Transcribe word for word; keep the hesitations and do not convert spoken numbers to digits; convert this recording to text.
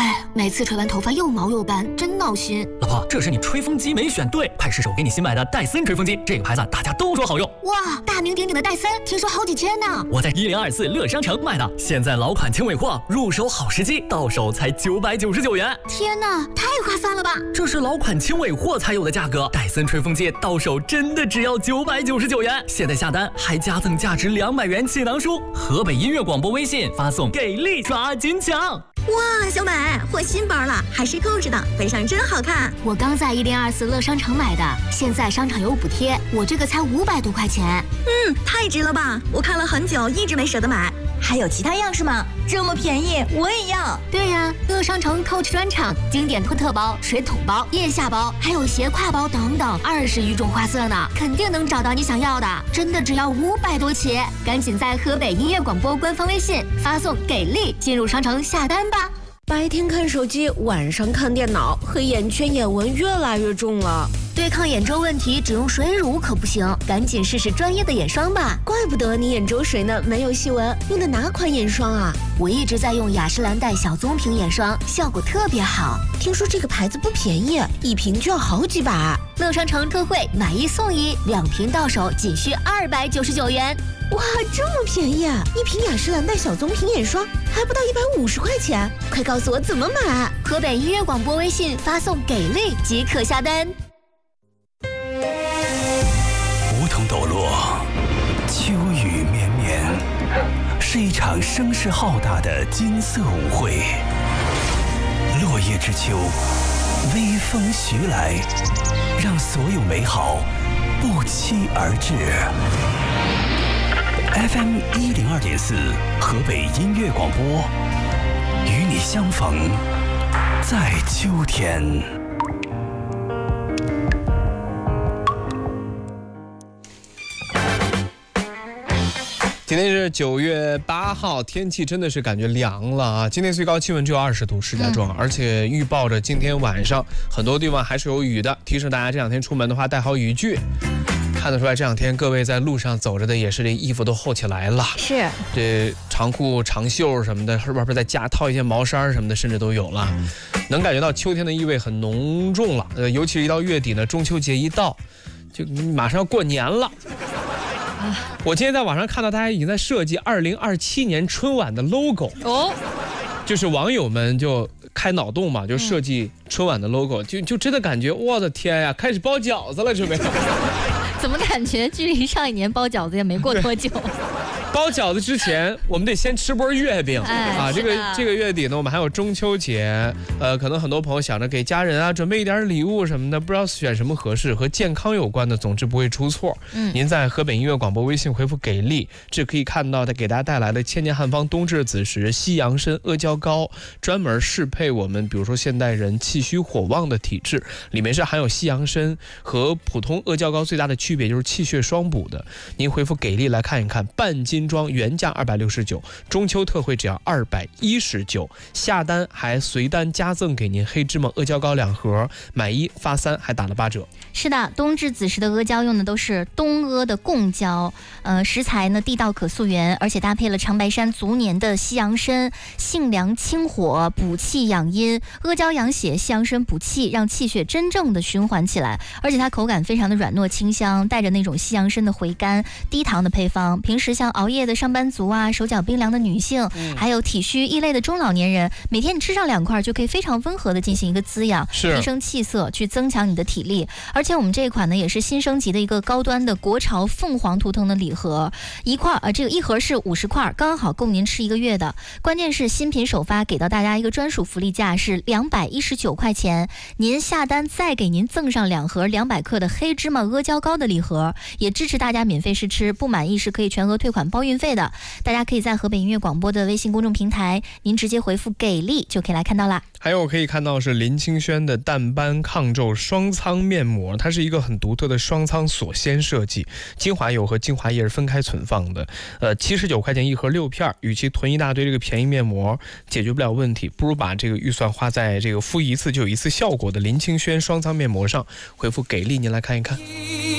哎，每次吹完头发又毛又斑，真闹心。 老婆，这是你吹风机没选对，快试试我给你新买的戴森吹风机，这个牌子大家都说好用。 哇，大名鼎鼎的戴森，听说好几千呢。 我在一零二四乐商城买的，现在老款轻尾货，入手好时机，到手才九百九十九元。 天哪，太划算了吧！ 这是老款轻尾货才有的价格，戴森吹风机到手真的只要九百九十九元。现在下单还加赠价值两百元气囊书。河北音乐广播微信发送给力抓紧抢。 哇，小美，换新包了，还是扣着的，背上真好看。 我刚在一零二四乐商城买的，现在商场有补贴，我这个才五百多块钱。 嗯，太值了吧！我看了很久，一直没舍得买。还有其他样式吗？这么便宜，我也要。 对呀，乐商城 Coach 专场，经典托特包、水桶包、腋下包，还有斜挎包等等，二十余种花色呢，肯定能找到你想要的。真的只要五百多起，赶紧在河北音乐广播官方微信发送给力进入商城下单吧。 白天看手机，晚上看电脑，黑眼圈眼纹越来越重了。 对抗眼周问题，只用水乳可不行，赶紧试试专业的眼霜吧。 怪不得你眼周水呢没有细纹，用的哪款眼霜啊？ 我一直在用雅诗兰黛小棕瓶眼霜，效果特别好。 听说这个牌子不便宜，一瓶就要好几百。 乐商城特惠，买一送一，两瓶到手仅需二百九十九元。 哇，这么便宜啊！一瓶雅诗兰黛小棕瓶眼霜还不到一百五十块钱，快告诉我怎么买！ 河北音乐广播微信发送给力即可下单。 梧桐抖落，秋雨绵绵，是一场声势浩大的金色舞会。落叶之秋，微风徐来，让所有美好不期而至。F M 一零二点四，河北音乐广播，与你相逢在秋天。 今天是九月八号，天气真的是感觉凉了啊！今天最高气温只有二十度，石家庄，嗯、而且预报着今天晚上很多地方还是有雨的，提醒大家这两天出门的话带好雨具。看得出来，这两天各位在路上走着的也是这衣服都厚起来了， 是这长裤、长袖什么的，是不是再加套一些毛衫什么的，甚至都有了，能感觉到秋天的意味很浓重了。呃，尤其是一到月底呢，中秋节一到，就马上要过年了。我今天在网上看到大家已经在设计二零二七年春晚的 logo 哦，就是网友们就开脑洞嘛，就设计春晚的 logo，、嗯、就就真的感觉我的天呀，开始包饺子了，准备。 怎么感觉距离上一年包饺子也没过多久？ 包饺子之前，我们得先吃波月饼、哎、啊！这个这个月底呢，我们还有中秋节，呃，可能很多朋友想着给家人啊准备一点礼物什么的，不知道选什么合适，和健康有关的，总之不会出错。嗯，您在河北音乐广播微信回复“给力”，这可以看到它给大家带来的千年汉方冬至子时西洋参阿胶糕，专门适配我们比如说现代人气虚火旺的体质，里面是含有西洋参，和普通阿胶糕最大的区别就是气血双补的。您回复“给力”来看一看，半斤装原价二百六十九，中秋特惠只要二百一十九，下单还随单加赠给您黑芝麻阿胶糕两盒，买一发三还打了八折。 是的，冬至子时的阿胶用的都是东阿的贡胶，呃，食材呢地道可溯源，而且搭配了长白山足年的西洋参，性凉清火，补气养阴，阿胶养血，西洋参补气，让气血真正的循环起来，而且它口感非常的软糯清香，带着那种西洋参的回甘，低糖的配方，平时像熬夜的上班族啊，手脚冰凉的女性，嗯、还有体虚易累的中老年人，每天你吃上两块就可以非常温和的进行一个滋养，提升气色，去增强你的体力。而且我们这一款呢也是新升级的一个高端的国潮凤凰图腾的礼盒，一块呃这个一盒是五十块，刚好够您吃一个月的。关键是新品首发给到大家一个专属福利价是两百一十九块钱，您下单再给您赠上两盒两百克的黑芝麻阿胶糕的礼盒，也支持大家免费试吃，不满意是可以全额退款包运费的。大家可以在河北音乐广播的微信公众平台，您直接回复给力就可以来看到啦。 还有可以看到是林清轩的淡斑抗皱双苍面膜，它是一个很独特的双苍锁鲜设计，精华油和精华液是分开存放的，呃，七十九块钱一盒六片，与其囤一大堆这个便宜面膜解决不了问题，不如把这个预算花在这个敷一次就有一次效果的林清轩双苍面膜上，回复给力您来看一看。